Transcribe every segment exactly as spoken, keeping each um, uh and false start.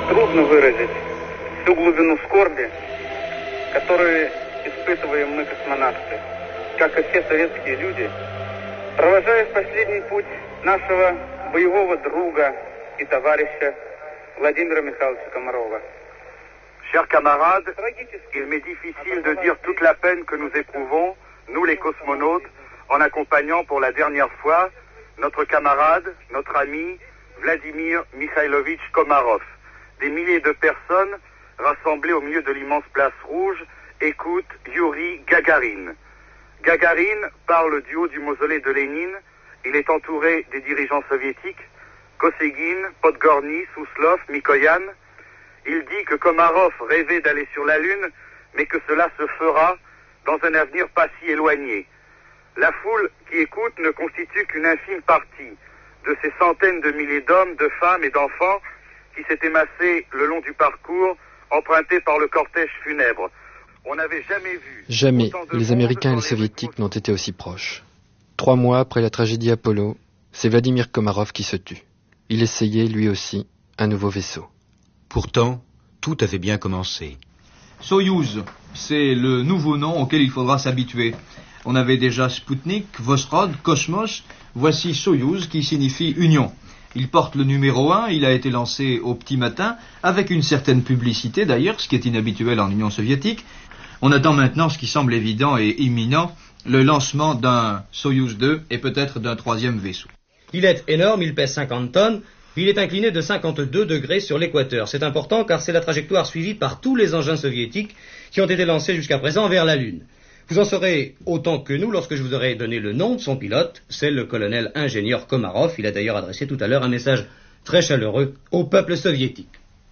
Трудно выразить всю глубину скорби, которую испытываем мы, космонавты, как и все советские люди, провожая в последний путь нашего боевого друга и товарища Владимира Михайловича Комарова. Chers camarades, il m'est difficile de dire toute la peine que nous éprouvons, nous les cosmonautes, en accompagnant pour la dernière fois notre camarade, notre ami, Vladimir Mikhailovitch Komarov. Des milliers de personnes rassemblées au milieu de l'immense place rouge écoutent Yuri Gagarin. Gagarin parle du haut du mausolée de Lénine. Il est entouré des dirigeants soviétiques, Kosygin, Podgorny, Souslov, Mikoyan. Il dit que Komarov rêvait d'aller sur la Lune, mais que cela se fera dans un avenir pas si éloigné. La foule qui écoute ne constitue qu'une infime partie de ces centaines de milliers d'hommes, de femmes et d'enfants qui s'étaient massés le long du parcours emprunté par le cortège funèbre. On n'avait jamais vu... Jamais les Américains et les Soviétiques n'ont été aussi proches. Trois mois après la tragédie Apollo, c'est Vladimir Komarov qui se tue. Il essayait, lui aussi, un nouveau vaisseau. Pourtant, tout avait bien commencé. Soyouz, c'est le nouveau nom auquel il faudra s'habituer. On avait déjà Sputnik, Vosrod, Cosmos. Voici Soyouz qui signifie Union. Il porte le numéro un, il a été lancé au petit matin, avec une certaine publicité d'ailleurs, ce qui est inhabituel en Union soviétique. On attend maintenant ce qui semble évident et imminent, le lancement d'un Soyouz deux et peut-être d'un troisième vaisseau. Il est énorme, il pèse cinquante tonnes, il est incliné de cinquante-deux degrés sur l'équateur. C'est important car c'est la trajectoire suivie par tous les engins soviétiques qui ont été lancés jusqu'à présent vers la Lune. Vous en saurez autant que nous lorsque je vous aurai donné le nom de son pilote, c'est le colonel ingénieur Komarov. Il a d'ailleurs adressé tout à l'heure un message très chaleureux au peuple soviétique.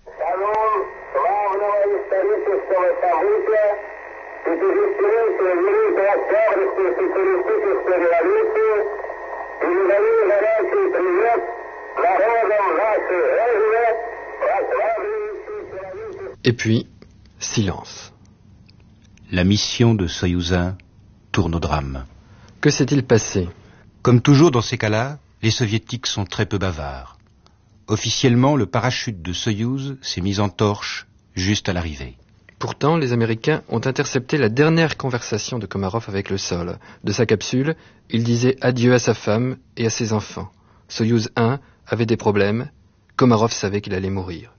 Et puis, silence. La mission de Soyouz un tourne au drame. Que s'est-il passé? Comme toujours dans ces cas-là, les soviétiques sont très peu bavards. Officiellement, le parachute de Soyouz s'est mis en torche juste à l'arrivée. Pourtant, les Américains ont intercepté la dernière conversation de Komarov avec le sol. De sa capsule, il disait adieu à sa femme et à ses enfants. Soyouz un avait des problèmes. Komarov savait qu'il allait mourir.